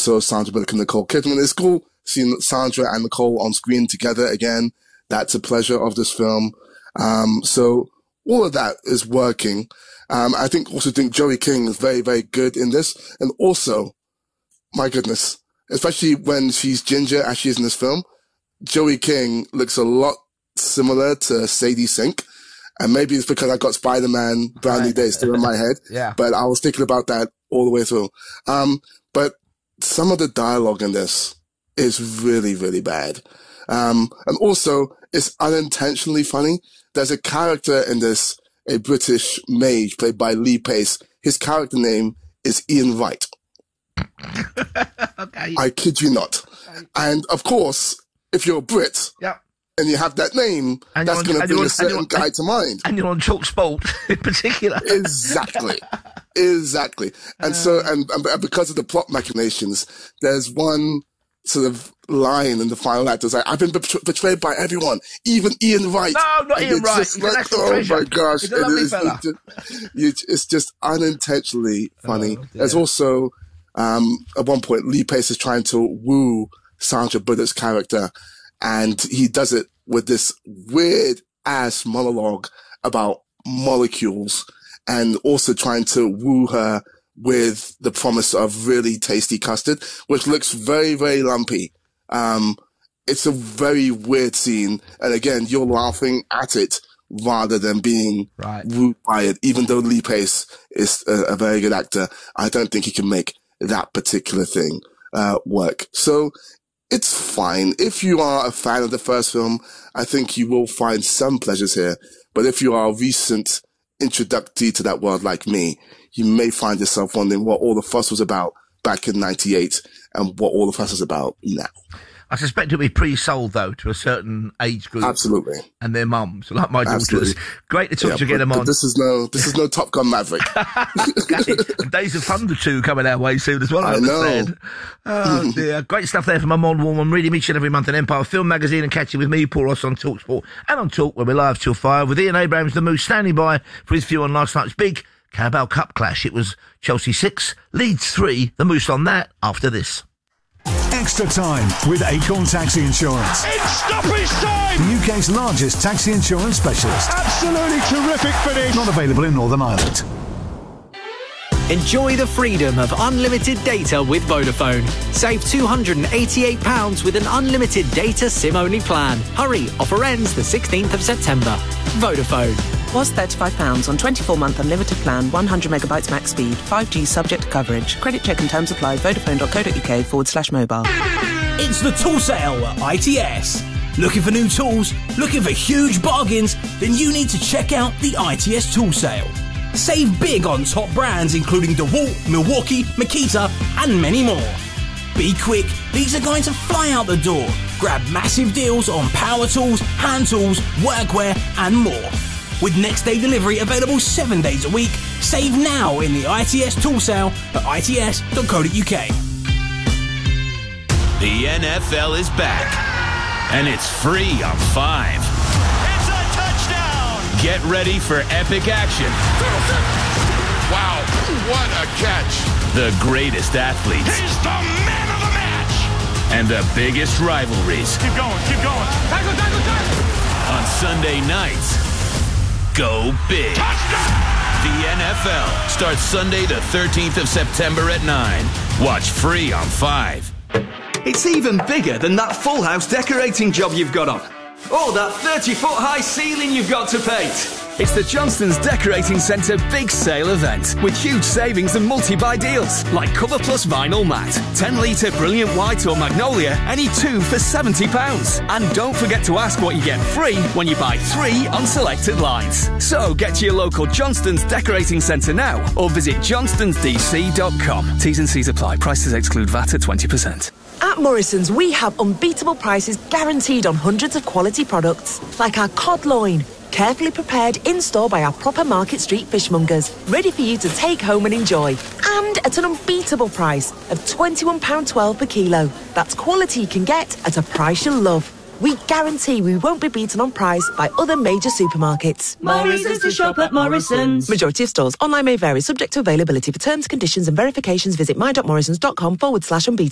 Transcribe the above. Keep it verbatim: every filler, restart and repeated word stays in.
also Sandra Bullock and Nicole Kidman. It's cool seeing Sandra and Nicole on screen together again. That's a pleasure of this film. Um, so all of that is working. Um, I think also think Joey King is very, very good in this. And also, my goodness, especially when she's ginger as she is in this film, Joey King looks a lot similar to Sadie Sink. And maybe it's because I got Spider-Man Brand New Right. Day still in my head. Yeah. But I was thinking about that all the way through. Um, but some of the dialogue in this is really, really bad. Um, and also it's unintentionally funny. There's a character in this, a British mage played by Lee Pace. His character name is Ian Wright. Okay. I kid you not. Okay. And of course, if you're a Brit Yep. and you have that name, And that's you're on- going to and bring you're on- a certain and you're- guy to mind. And you're on Talk Sport in particular. Exactly. Exactly. And so, and, and because of the plot machinations, there's one sort of line in the final act. It's like, I've been betray- betrayed by everyone, even Ian Wright. No, not And Ian it's Wright. just He's an like, actual oh treasure. my gosh. He's a lovely it's, fella. it's, just, you- it's just unintentionally funny. Oh, dear. There's also, um, at one point, Lee Pace is trying to woo Sandra Bullock's character, and he does it with this weird ass monologue about molecules, and also trying to woo her with the promise of really tasty custard, which looks very, very lumpy. Um, it's a very weird scene. And again, you're laughing at it rather than being Right. wooed by it. Even though Lee Pace is a, a very good actor, I don't think he can make that particular thing, uh, work. So it's fine. If you are a fan of the first film, I think you will find some pleasures here. But if you are a recent introductee to that world like me, you may find yourself wondering what all the fuss was about back in ninety-eight and what all the fuss is about now. I suspect it'll be pre-sold, though, to a certain age group. Absolutely. And their mums, like my daughters. Absolutely. Great to talk Yeah, to you, get but- them but on. This is no, this is no Top Gun Maverick. Okay. And Days of Thunder two coming our way soon as well, I I know. understand. Oh, dear. Great stuff there from my Mod Woman. Reading each and every month in Empire Film Magazine and catching with me, Paul Ross, on TalkSport and on Talk, where we're live till five, with Ian Abrams, the Moose, standing by for his view on last night's big Carabao Cup clash. It was Chelsea six, Leeds three. The Moose on that after this. Extra time with Acorn Taxi Insurance. In stoppage time! The U K's largest taxi insurance specialist. Absolutely terrific finish. Not available in Northern Ireland. Enjoy the freedom of unlimited data with Vodafone. Save two hundred eighty-eight pounds with an unlimited data SIM-only plan. Hurry, offer ends the sixteenth of September. Vodafone. Was thirty-five pounds on twenty-four month unlimited plan, one hundred megabytes max speed, five G subject to coverage. Credit check and terms apply. Vodafone.co.uk forward slash mobile. It's the tool sale at I T S. Looking for new tools? Looking for huge bargains? Then you need to check out the I T S tool sale. Save big on top brands including DeWalt, Milwaukee, Makita and many more. Be quick, these are going to fly out the door. Grab massive deals on power tools, hand tools, workwear and more. With next day delivery available seven days a week, save now in the I T S tool sale at I T S dot co dot U K. The N F L is back, and it's free on Five. It's a touchdown! Get ready for epic action. Wow, what a catch! The greatest athletes He's the man of the match! and the biggest rivalries Keep going, keep going. Tackle, tackle, tackle! on Sunday nights. Go big. Touchdown! The N F L starts Sunday the thirteenth of September at nine. Watch free on Five. It's even bigger than that full house decorating job you've got on. Or that thirty foot high ceiling you've got to paint. It's the Johnston's Decorating Centre Big Sale event with huge savings and multi-buy deals like Cover Plus Vinyl Matte, ten litre Brilliant White or Magnolia, any two for seventy pounds. And don't forget to ask what you get free when you buy three on selected lines. So get to your local Johnston's Decorating Centre now or visit johnstons d c dot com. T's and C's apply. Prices exclude V A T at twenty percent. At Morrison's, we have unbeatable prices guaranteed on hundreds of quality products, like our cod loin, carefully prepared in-store by our proper Market Street fishmongers, ready for you to take home and enjoy. And at an unbeatable price of twenty-one pounds twelve per kilo. That's quality you can get at a price you'll love. We guarantee we won't be beaten on price by other major supermarkets. Morrison's to shop at Morrison's. Majority of stores. Online may vary, subject to availability. For terms, conditions and verifications, visit my dot morrisons dot com forward slash unbeatable.